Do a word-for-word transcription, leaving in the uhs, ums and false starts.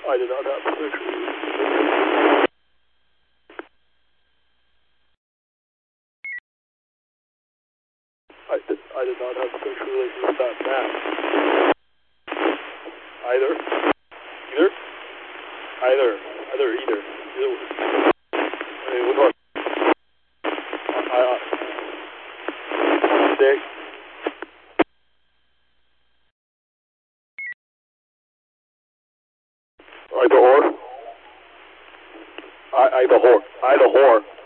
I did not have sexual I did, I did not have sexual relations with that man. Either. Either? Either. Either, either. Either way. I mean, what do I... I... I... Dick. I the whore. I, I the whore. I the whore.